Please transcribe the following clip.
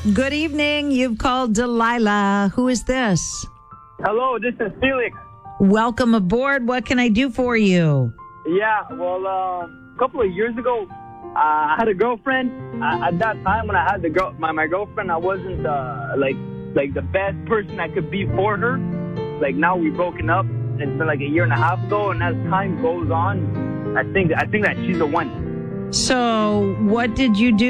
Good evening. You've called Delilah. Who is this? Hello, this is Felix. Welcome aboard. What can I do for you? Yeah, well, a couple of years ago, I had a girlfriend. At that time, when I had my girlfriend, I wasn't like the best person I could be for her. Like now we've broken up. It's been like a year and a half ago, and as time goes on, I think that she's the one. So, what did you do